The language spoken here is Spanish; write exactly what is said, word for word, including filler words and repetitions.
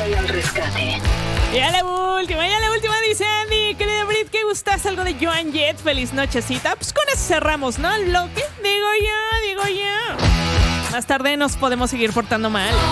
Estoy al rescate. Ya la última, ya la última, dice Andy. Querida Brit, ¿qué gustas? Algo de Joan Jett. Feliz nochecita. Pues con eso cerramos, ¿no? Lo que digo yo, digo yo. Más tarde nos podemos seguir portando mal.